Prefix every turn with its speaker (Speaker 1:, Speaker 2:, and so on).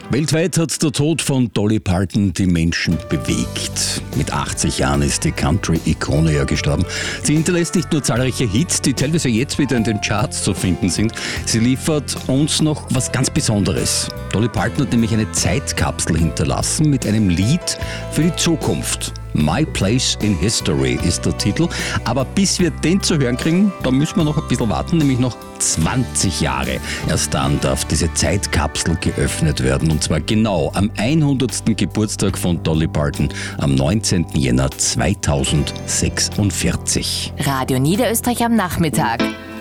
Speaker 1: Weltweit hat der Tod von Dolly Parton die Menschen bewegt. Mit 80 Jahren ist die Country-Ikone ja gestorben. Sie hinterlässt nicht nur zahlreiche Hits, die teilweise jetzt wieder in den Charts zu finden sind. Sie liefert uns noch was ganz Besonderes. Dolly Parton hat nämlich eine Zeitkapsel hinterlassen mit einem Lied für die Zukunft. My Place in History ist der Titel. Aber bis wir den zu hören kriegen, da müssen wir noch ein bisschen warten, nämlich noch 20 Jahre. Erst dann darf diese Zeitkapsel geöffnet werden. Und zwar genau am 100. Geburtstag von Dolly Parton am 19. Jänner 2046.
Speaker 2: Radio Niederösterreich am Nachmittag.